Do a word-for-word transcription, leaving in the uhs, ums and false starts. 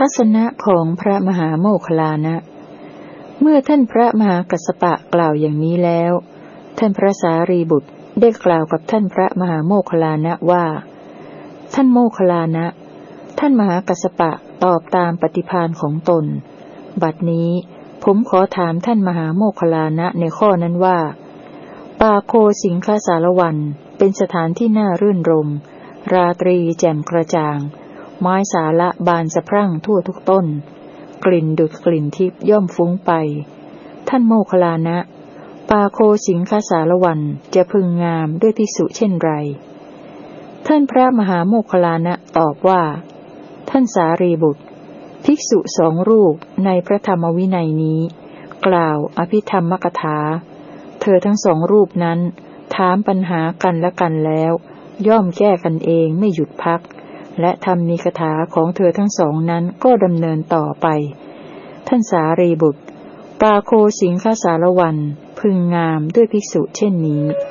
ทัศนะของพระมหาโมคคัลลานะเมื่อท่านพระมหากัสสปะกล่าวอย่างนี้แล้วท่านพระสารีบุตรได้กล่าวกับท่านพระมหาโมคคัลลานะว่าท่านโมคคัลลานะท่านมหากัสสปะตอบตามปฏิภาณของตนบัดนี้ผมขอถามท่านมหาโมคคัลลานะในข้อนั้นว่าปาโคสิงคสารวันเป็นสถานที่น่ารื่นรมราตรีแจ่มกระจ่างไม้สาละบานสะพรั่งทั่วทุกต้นกลิ่นดุจกลิ่นทิพย์ย่อมฟุ้งไปท่านโมคคัลลานะปาโคสิงคสารวันจะพึงงามด้วยภิกษุเช่นไรท่านพระมหาโมคคัลลานะตอบว่าท่านสารีบุตรภิกษุสองรูปในพระธรรมวินัยนี้กล่าวอภิธรรมกถาเธอทั้งสองรูปนั้นถามปัญหากันและกันแล้วย่อมแก้กันเองไม่หยุดพักและธรรมมีคาถาของเธอทั้งสองนั้นก็ดำเนินต่อไปท่านสารีบุตรปาโคสิงคสารวันพึงงามด้วยภิกษุเช่นนี้